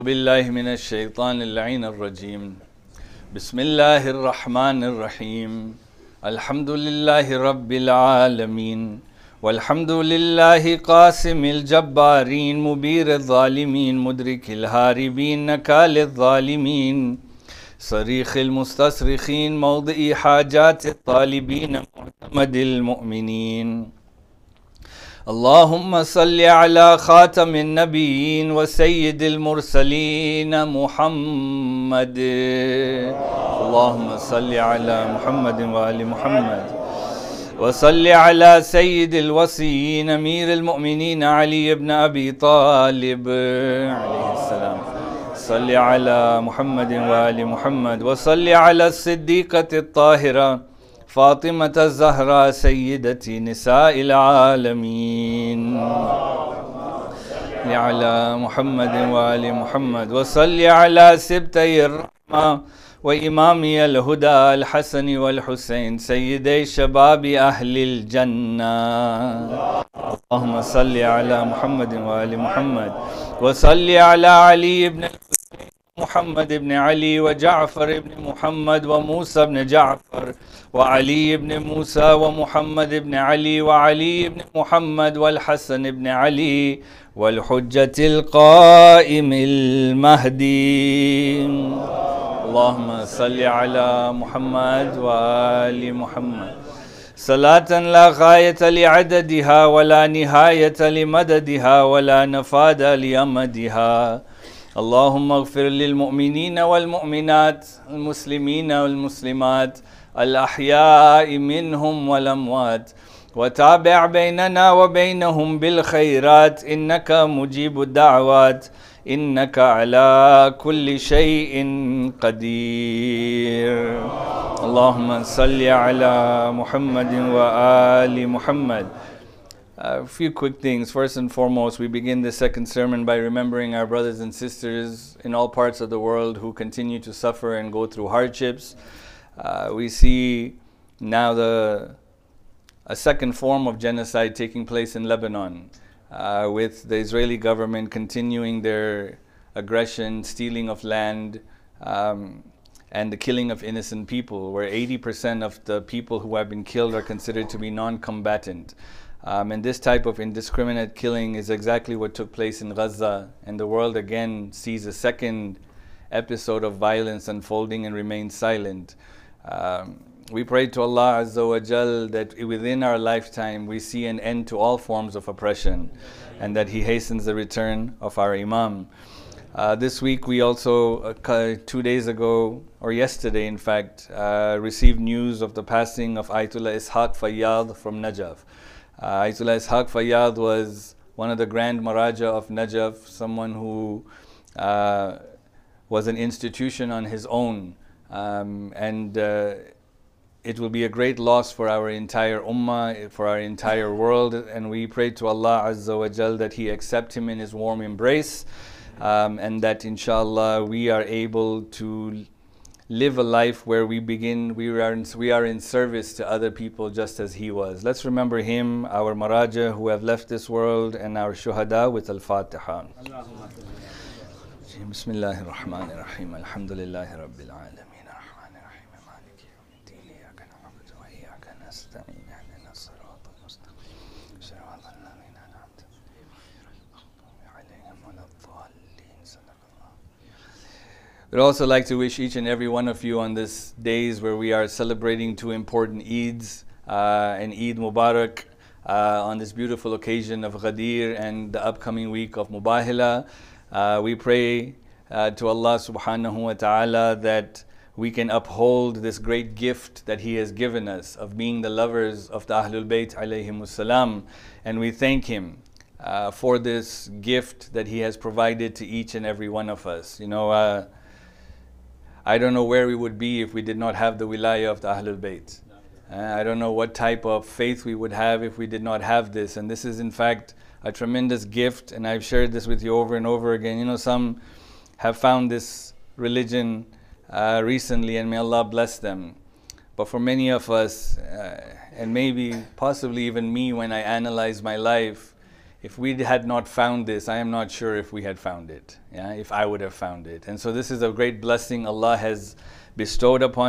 بالله من الشيطان اللعين الرجيم بسم الله الرحمن الرحيم الحمد لله رب العالمين والحمد لله قاسم الجبارين مبير الظالمين مدرك الهاربين نكال الظالمين صريخ المستصرخين موضع حاجات الطالبين معتمد المؤمنين اللهم صل على خاتم النبيين وسيد المرسلين محمد. اللهم صل على محمد وآل محمد وصل على سيد الوصيين أمير المؤمنين علي بن أبي طالب عليه السلام. صل على محمد وآل محمد وصل على الصديقة الطاهرة فاطمة الزهراء سيدة نساء العالمين. على محمد وآل محمد وصل على سبتي الرحمة وإمامي الهدى الحسن والحسين سيدي شباب أهل الجنة. اللهم صل على محمد وآل محمد وصل على علي بن محمد بن علي وجعفر بن محمد وموسى بن جعفر وعلي بن موسى ومحمد بن علي وعلي بن محمد والحسن بن علي والحجة القائم المهدي. اللهم صل على محمد وآل محمد صلاة لا غاية لعددها ولا نهاية لمددها ولا نفاد لأمدها. اللهم اغفر للمؤمنين والمؤمنات المسلمين والمسلمات الأحياء منهم والأموات وتابع بيننا وبينهم بالخيرات إنك مجيب الدعوات إنك على كل شيء قدير. اللهم صل على محمد وآل محمد. A few quick things. First and foremost, we begin the second sermon by remembering our brothers and sisters in all parts of the world who continue to suffer and go through hardships. We see now a second form of genocide taking place in Lebanon, with the Israeli government continuing their aggression, stealing of land, and the killing of innocent people, where 80% of the people who have been killed are considered to be non-combatant. And this type of indiscriminate killing is exactly what took place in Gaza, and the world again sees a second episode of violence unfolding and remains silent. We pray to Allah Azza wa Jal that within our lifetime we see an end to all forms of oppression and that He hastens the return of our Imam. This week we also, 2 days ago, or yesterday in fact, received news of the passing of Ayatollah Ishaq Fayyad from Najaf. Ayatollah Ishaq Fayyad was one of the Grand Maraja of Najaf, someone who was an institution on his own, and it will be a great loss for our entire ummah, for our entire world, and we pray to Allah Azza wa Jal that He accept him in His warm embrace, and that inshallah we are able to live a life where we are in service to other people just as he was. Let's remember him, our Maraja who have left this world, and our Shuhada with Al-Fatiha. Bismillahir Rahmanir Rahim. Alhamdulillahi Rabbil Alameen. Ar-Rahmanir Rahim. Maliki Yawmiddin. Iyyaka na'budu wa iyyaka nasta'in. Ihdinas siratal mustaqim. Siratal ladzina an'amta alaihim waladdallin. Sadaqallah. We'd also like to wish each and every one of you on this days where we are celebrating two important Eids, and Eid Mubarak on this beautiful occasion of Ghadir and the upcoming week of Mubahila. We pray to Allah subhanahu wa ta'ala that we can uphold this great gift that He has given us of being the lovers of the Ahlul Bayt alayhimus salam, and we thank Him for this gift that He has provided to each and every one of us. You know, I don't know where we would be if we did not have the wilayah of the Ahlul Bayt. I don't know what type of faith we would have if we did not have this. And this is in fact a tremendous gift, and I've shared this with you over and over again. You know, some have found this religion recently, and may Allah bless them. But for many of us, and maybe possibly even me when I analyze my life, if we had not found this, I am not sure if we had found it, if I would have found it. And so this is a great blessing Allah has bestowed upon